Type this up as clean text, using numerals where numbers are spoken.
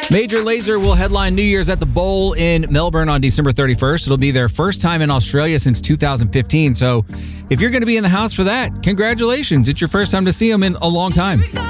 Major Lazer will headline New Year's at the Bowl in Melbourne on December 31st. It'll be their first time in Australia since 2015. So if you're going to be in the house for that, congratulations. It's your first time to see them in a long time.